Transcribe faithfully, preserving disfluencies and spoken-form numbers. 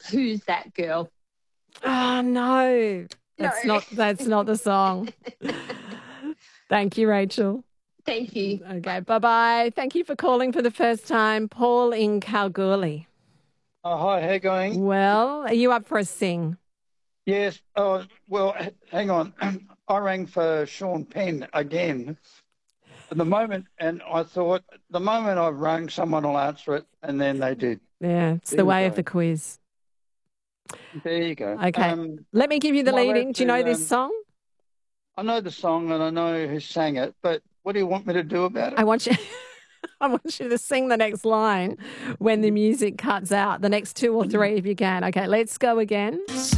Who's That Girl? Oh, no. That's No. not that's not the song. Thank you, Rachel. Thank you. Okay, bye-bye. Thank you for calling for the first time. Paul in Kalgoorlie. Oh, hi, how you going? Well, are you up for a sing? Yes. Oh, well, h- hang on. I rang for Sean Penn again. At the moment, and I thought the moment I've rung, someone will answer it, and then they did. Yeah, it's There the you way go. of the quiz. There you go. Okay, Um, let me give you the am I lead allowed in. Do you know to, this um, song? I know the song and I know who sang it, but what do you want me to do about I it? want you I want you to sing the next line when the music cuts out, the next two or three if you can. Okay, let's go again.